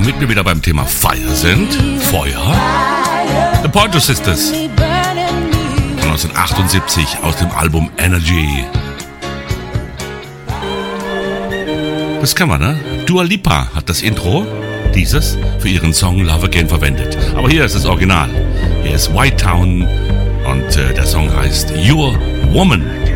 womit wir wieder beim Thema Feier sind. Feuer. The Pointer Sisters. Von 1978 aus dem Album Energy. Das kann man, ne? Dua Lipa hat das Intro, dieses, für ihren Song Love Again verwendet. Aber hier ist das Original. Hier ist White Town und der Song heißt Your Woman.